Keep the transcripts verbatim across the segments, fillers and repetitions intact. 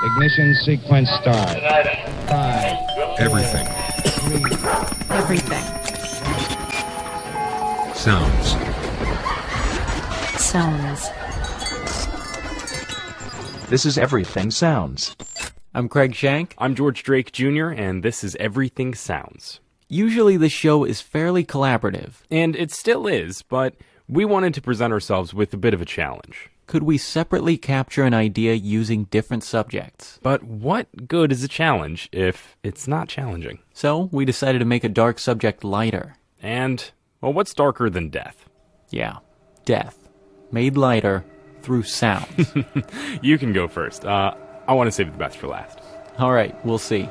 Ignition sequence start. Five. Everything. Three. Everything. Sounds. Sounds. This is Everything Sounds. I'm Craig Shank. I'm George Drake Junior, and this is Everything Sounds. Usually the show is fairly collaborative. And it still is, but we wanted to present ourselves with a bit of a challenge. Could we separately capture an idea using different subjects? But what good is a challenge if it's not challenging? So we decided to make a dark subject lighter. And, well, what's darker than death? Yeah, death. Made lighter through sound. You can go first. Uh, I want to save the best for last. All right, we'll see.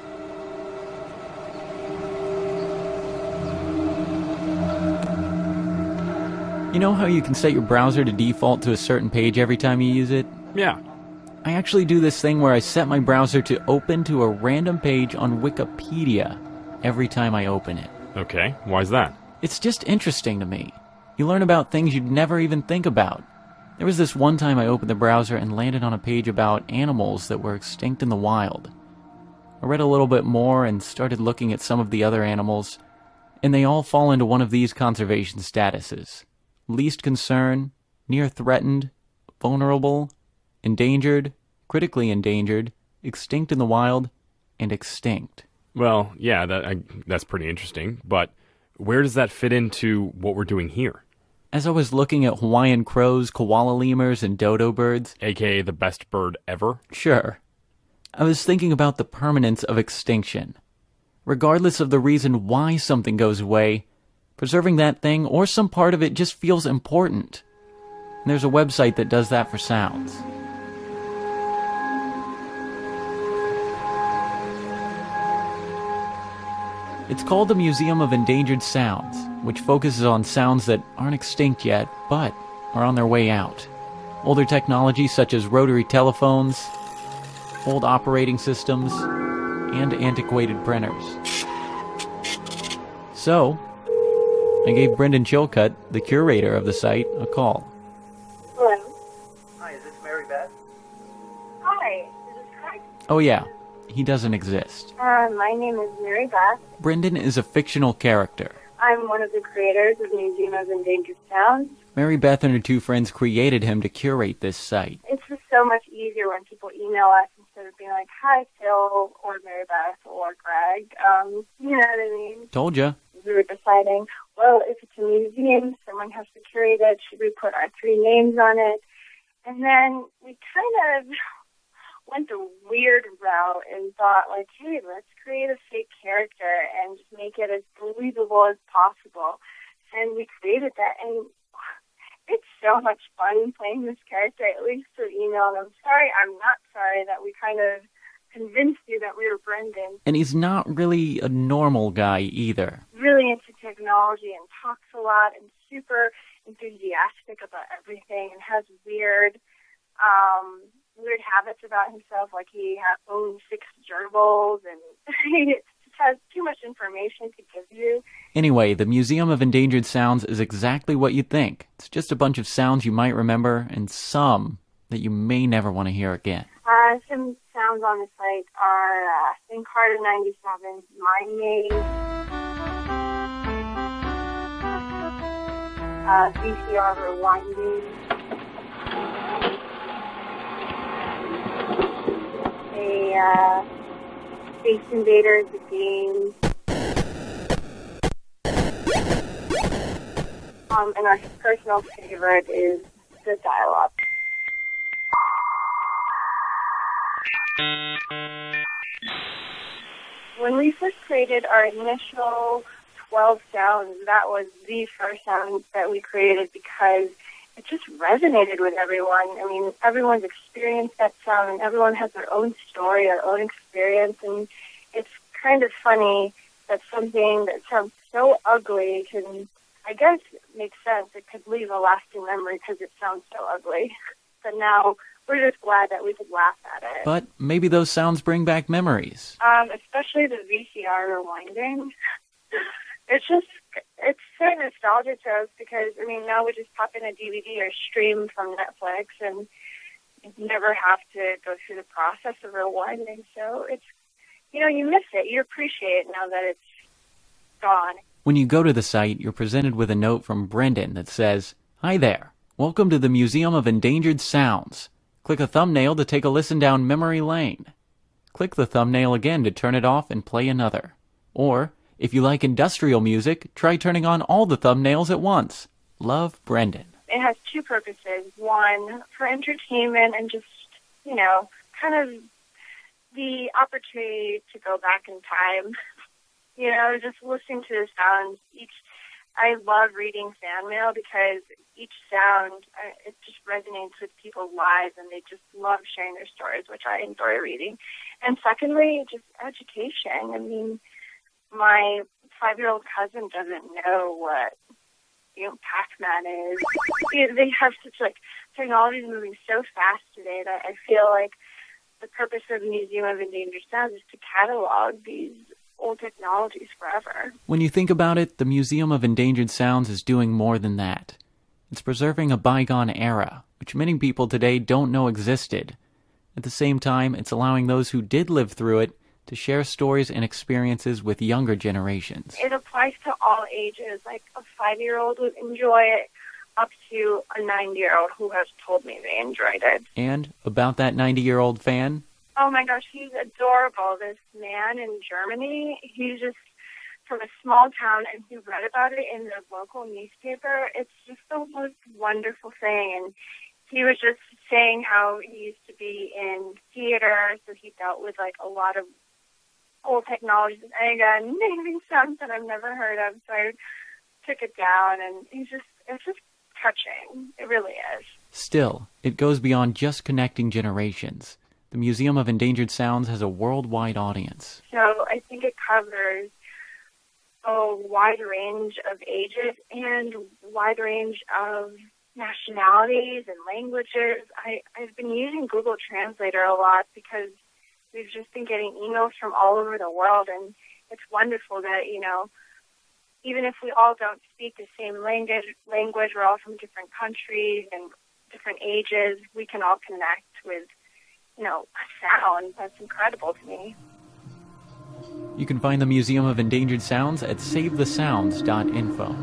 You know how you can set your browser to default to a certain page every time you use it? Yeah. I actually do this thing where I set my browser to open to a random page on Wikipedia every time I open it. Okay, why's that? It's just interesting to me. You learn about things you'd never even think about. There was this one time I opened the browser and landed on a page about animals that were extinct in the wild. I read a little bit more and started looking at some of the other animals, and they all fall into one of these conservation statuses. Least concern, near threatened, vulnerable, endangered, critically endangered, extinct in the wild, and extinct. Well, yeah, that I, that's pretty interesting, but where does that fit into what we're doing here? As I was looking at Hawaiian crows, koala lemurs, and dodo birds, A K A the best bird ever? Sure. I was thinking about the permanence of extinction. Regardless of the reason why something goes away, preserving that thing or some part of it just feels important. And there's a website that does that for sounds. It's called the Museum of Endangered Sounds, which focuses on sounds that aren't extinct yet, but are on their way out. Older technology such as rotary telephones, old operating systems, and antiquated printers. So, I gave Brendan Chilcutt, the curator of the site, a call. Hello. Hi, is this Mary Beth? Hi, is this Craig? Oh yeah, he doesn't exist. Uh, my name is Mary Beth. Brendan is a fictional character. I'm one of the creators of the Museum of Endangered Sounds. Mary Beth and her two friends created him to curate this site. It's just so much easier when people email us instead of being like, hi, Phil, or Mary Beth, or Greg. Um, you know what I mean? Told ya. We were deciding, well, if it's a museum, someone has to curate it. Should we put our three names on it? And then we kind of went the weird route and thought, like, hey, let's create a fake character and just make it as believable as possible. And we created that, and it's so much fun playing this character, at least through email. And I'm sorry, I'm not sorry that we kind of convinced you that we were Brendan. And he's not really a normal guy either. Really into technology and talks a lot and super enthusiastic about everything and has weird, um, weird habits about himself, like he ha- owns six gerbils and he just has too much information to give you. Anyway, the Museum of Endangered Sounds is exactly what you'd think. It's just a bunch of sounds you might remember and some that you may never want to hear again. Uh, some sounds on the site are uh, Encarta ninety-seven, Mind Maze, uh, V C R Rewinding, a uh, Space Invaders, the game, um, and our personal favorite is the dial-up. When we first created our initial twelve sounds, that was the first sound that we created because it just resonated with everyone. I mean, everyone's experienced that sound, and everyone has their own story, their own experience, and it's kind of funny that something that sounds so ugly can, I guess, make sense. It could leave a lasting memory because it sounds so ugly. But now we're just glad that we could laugh at it. But maybe those sounds bring back memories. Um, especially the V C R rewinding. It's just, it's so nostalgic to us because, I mean, now we just pop in a D V D or stream from Netflix, and never have to go through the process of rewinding. So it's, you know, you miss it. You appreciate it now that it's gone. When you go to the site, you're presented with a note from Brendan that says, "Hi there. Welcome to the Museum of Endangered Sounds. Click a thumbnail to take a listen down memory lane. Click the thumbnail again to turn it off and play another. Or, if you like industrial music, try turning on all the thumbnails at once. Love, Brendan." It has two purposes. One, for entertainment and just, you know, kind of the opportunity to go back in time. You know, just listening to the sounds. Each, I love reading fan mail because each sound, uh, it just resonates with people's lives, and they just love sharing their stories, which I enjoy reading. And secondly, just education. I mean, my five-year-old cousin doesn't know what, you know, Pac-Man is. They have such, like, technology is moving so fast today that I feel like the purpose of the Museum of Endangered Sounds is to catalog these old technologies forever. When you think about it, the Museum of Endangered Sounds is doing more than that. It's preserving a bygone era, which many people today don't know existed. At the same time, it's allowing those who did live through it to share stories and experiences with younger generations. It applies to all ages. Like a five-year-old would enjoy it up to a ninety-year-old who has told me they enjoyed it. And about that ninety-year-old fan? Oh my gosh, he's adorable. This man in Germany, he's just from a small town, and he read about it in the local newspaper. It's just the most wonderful thing. And he was just saying how he used to be in theater, so he dealt with like a lot of old technologies, and again, naming sounds that I've never heard of. So I took it down, and he's just, it's just touching. It really is. Still, it goes beyond just connecting generations. The Museum of Endangered Sounds has a worldwide audience. So I think it covers a wide range of ages and wide range of nationalities and languages. I, I've been using Google Translator a lot because we've just been getting emails from all over the world, and it's wonderful that, you know, even if we all don't speak the same language, language, we're all from different countries and different ages, we can all connect with, you know, a sound. That's incredible to me. You can find the Museum of Endangered Sounds at save the sounds dot info.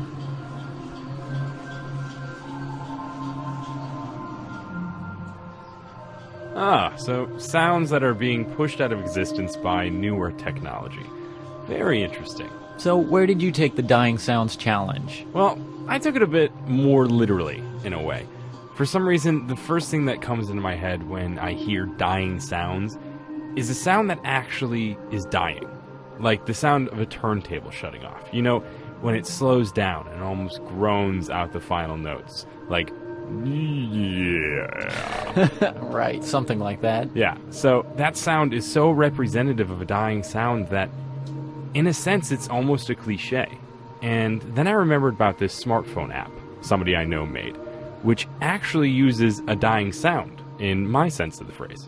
Ah, so sounds that are being pushed out of existence by newer technology. Very interesting. So where did you take the Dying Sounds Challenge? Well, I took it a bit more literally, in a way. For some reason, the first thing that comes into my head when I hear dying sounds is a sound that actually is dying. Like the sound of a turntable shutting off. You know, when it slows down and almost groans out the final notes. Like, yeah. Right, something like that. Yeah, so that sound is so representative of a dying sound that, in a sense, it's almost a cliche. And then I remembered about this smartphone app somebody I know made, which actually uses a dying sound, in my sense of the phrase.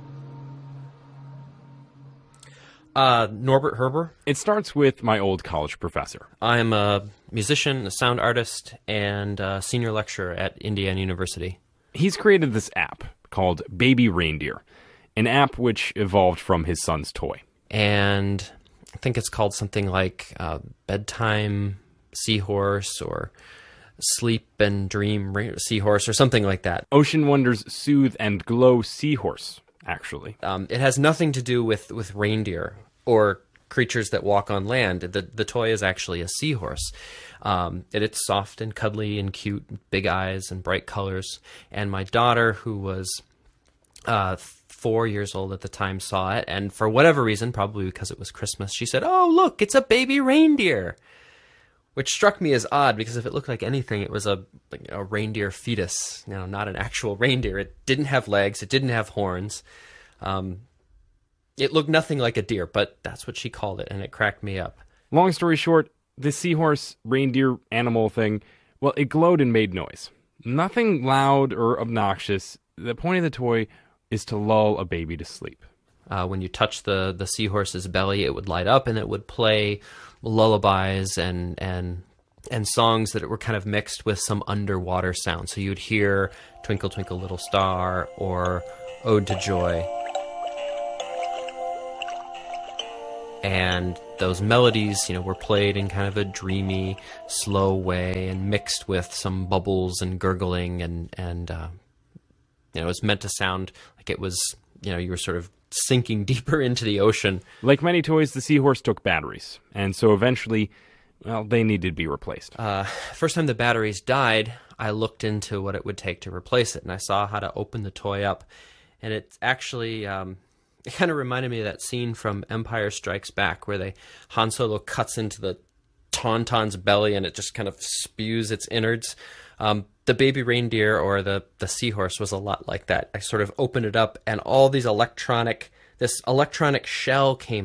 Uh, Norbert Herber. It starts with my old college professor. I'm a musician, a sound artist, and a senior lecturer at Indiana University. He's created this app called Baby Reindeer, an app which evolved from his son's toy. And I think it's called something like uh, Bedtime Seahorse or Sleep and Dream Ra- Seahorse or something like that. Ocean Wonders Soothe and Glow Seahorse, actually. Um, it has nothing to do with, with reindeer or creatures that walk on land. The the toy is actually a seahorse. Um, and it's soft and cuddly and cute, big eyes and bright colors. And my daughter, who was uh, four years old at the time, saw it. And for whatever reason, probably because it was Christmas, she said, "Oh, look, it's a baby reindeer." Which struck me as odd, because if it looked like anything, it was a, a reindeer fetus, you know, not an actual reindeer. It didn't have legs. It didn't have horns. Um, it looked nothing like a deer, but that's what she called it, and it cracked me up. Long story short, the seahorse reindeer animal thing, well, it glowed and made noise. Nothing loud or obnoxious. The point of the toy is to lull a baby to sleep. Uh, when you touch the, the seahorse's belly, it would light up, and it would play lullabies and and and songs that were kind of mixed with some underwater sound. So you'd hear Twinkle Twinkle Little Star or Ode to Joy. And those melodies, you know, were played in kind of a dreamy, slow way and mixed with some bubbles and gurgling and, and uh, you know, it was meant to sound like it was, you know, you were sort of sinking deeper into the ocean. Like many toys, the Seahorse took batteries, and so eventually, well, they needed to be replaced. Uh, first time the batteries died, I looked into what it would take to replace it, and I saw how to open the toy up, and it actually... Um, It kind of reminded me of that scene from Empire Strikes Back where they Han Solo cuts into the Tauntaun's belly and it just kind of spews its innards. Um, the baby reindeer or the, the seahorse was a lot like that. I sort of opened it up and all these electronic, this electronic shell came